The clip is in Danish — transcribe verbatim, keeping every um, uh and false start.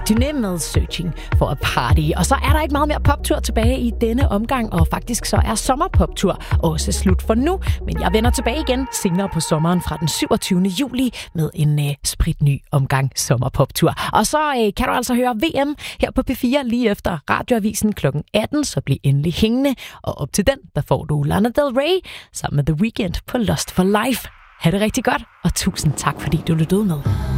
Dyné med Searching for a Party. Og så er der ikke meget mere poptur tilbage i denne omgang, og faktisk så er sommerpoptur også slut for nu. Men jeg vender tilbage igen senere på sommeren fra den syvogtyvende juli med en øh, spritny omgang sommerpoptur. Og så øh, kan du altså høre V M her på P fire lige efter Radioavisen klokken atten, så bliv endelig hængende. Og op til den, der får du Lana Del Rey sammen med The Weeknd på Lost for Life. Ha' det rigtig godt, og tusind tak, fordi du lyttede med.